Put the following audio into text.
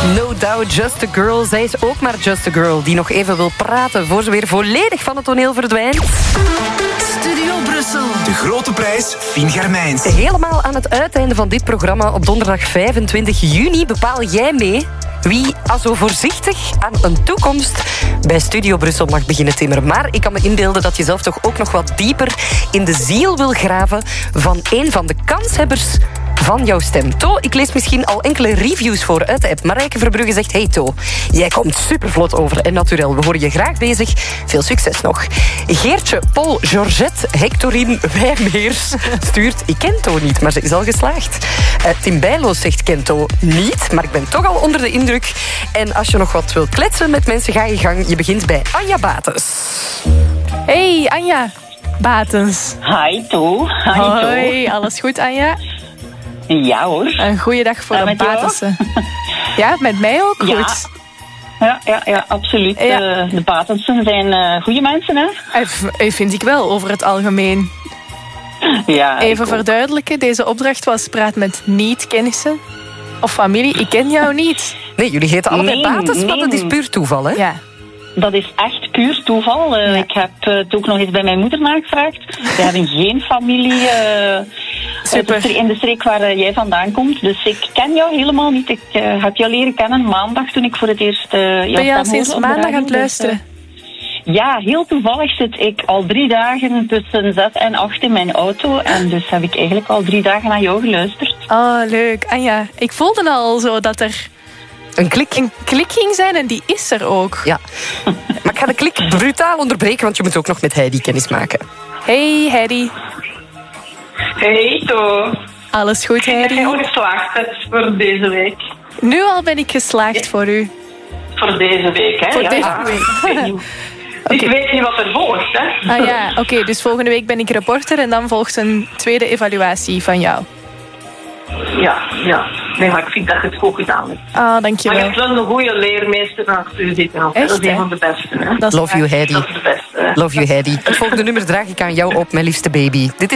No doubt, Just a Girl. Zij is ook maar Just a Girl die nog even wil praten voor ze weer volledig van het toneel verdwijnt. Studio Brussel. De grote prijs Fien Germijns. Helemaal aan het uiteinde van dit programma op donderdag 25 juni bepaal jij mee wie al zo voorzichtig aan een toekomst bij Studio Brussel mag beginnen timmeren. Maar ik kan me inbeelden dat je zelf toch ook nog wat dieper in de ziel wil graven van een van de kanshebbers van jouw stem. To, ik lees misschien al enkele reviews voor uit de app. Marijke Verbrugge zegt: hey To, jij komt supervlot over en naturel. We horen je graag bezig. Veel succes nog. Geertje, Paul, Georgette, Hectorine Wijmeers stuurt: ik ken To niet, maar ze is al geslaagd. Tim Bijloos zegt: ken To niet, maar ik ben toch al onder de indruk. En als je nog wat wilt kletsen met mensen, ga je gang. Je begint bij Anja Batens. Hey, Anja Batens. Hi To. Hoi, alles goed, Anja? Ja hoor. Een goeie dag voor de Batensen. Ja, met mij ook goed. Ja, absoluut. Ja. De Batensen zijn goede mensen, hè? Vind ik wel, over het algemeen. Ja, even verduidelijken, deze opdracht was praat met niet-kennissen of familie. Ik ken jou niet. Nee, jullie heten allebei Batens, maar dat is puur toeval, hè? Ja. Dat is echt puur toeval. Ja. Ik heb het ook nog eens bij mijn moeder nagevraagd. We hebben geen familie Super. in de streek waar jij vandaan komt. Dus ik ken jou helemaal niet. Ik heb jou leren kennen maandag toen ik voor het eerst jouw Ben je al stem sinds hoorde op de maandag aan radio. het luisteren? Ja, heel toevallig zit ik al 3 dagen tussen 6 en 8 in mijn auto. En dus heb ik eigenlijk al 3 dagen naar jou geluisterd. Oh, leuk. Anja, ik voelde al zo dat er een klik ging zijn en die is er ook. Ja. Maar ik ga de klik brutaal onderbreken, want je moet ook nog met Heidi kennis maken. Hey, Heidi. Hey, To. Alles goed, Heidi? Ik ben al geslaagd voor deze week. Nu al ben ik geslaagd voor u. Voor deze week, hè? Voor ja, deze ja. week. Ik weet niet wat er volgt, hè? Ah ja, oké, dus volgende week ben ik reporter en dan volgt een tweede evaluatie van jou. Ja. Nee, maar ik vind dat je het goed gedaan hebt. Ah, Maar dankjewel. je hebt wel een goede leermeester naast u zitten. Dat Echt, is een hè? van de beste, hè? Dat is Love you, Heidi. Dat is de beste. Love you, Heidi. Het volgende nummer draag ik aan jou op, mijn liefste baby. Dit is